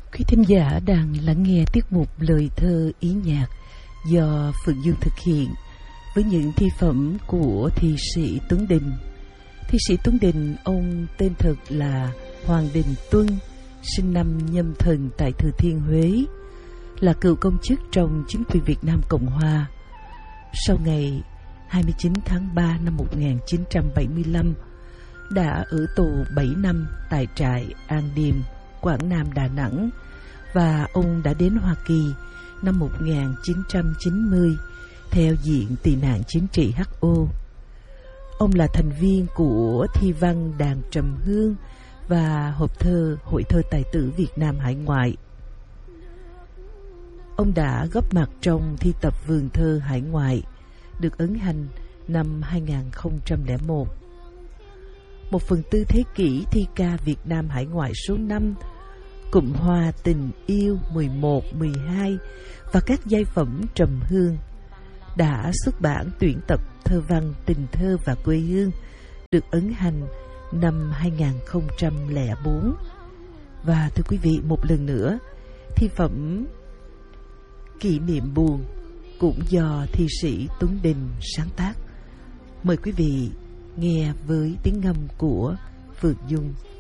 Quý thính giả đang lắng nghe tiết mục lời thơ ý nhạc do Phượng Dương thực hiện với những thi phẩm của thi sĩ Tuấn Đình. Thi sĩ Tuấn Đình, ông tên thật là Hoàng Đình Tuân, sinh năm Nhâm Thần tại Thừa Thiên Huế, là cựu công chức trong chính quyền Việt Nam Cộng Hòa. Sau ngày 29 tháng 3 năm 1975, đã ở tù 7 năm tại trại An Điềm, Quảng Nam, Đà Nẵng, và ông đã đến Hoa Kỳ năm 1990 theo diện tị nạn chính trị HO. Ông là thành viên của thi văn Đàn Trầm Hương và hộp thơ Hội thơ tài tử Việt Nam hải ngoại. Ông đã góp mặt trong thi tập Vườn thơ hải ngoại, được ấn hành năm 2001. 1/4 thế kỷ thi ca Việt Nam hải ngoại số 5, Cụm Hoa Tình Yêu 11, 12 và các giai phẩm Trầm Hương, đã xuất bản tuyển tập thơ văn Tình thơ và quê hương, được ấn hành năm 2004. Và thưa quý vị, một lần nữa, thi phẩm Kỷ niệm buồn cũng do thi sĩ Tuấn Đình sáng tác. Mời quý vị nghe với tiếng ngâm của Phượng Dung.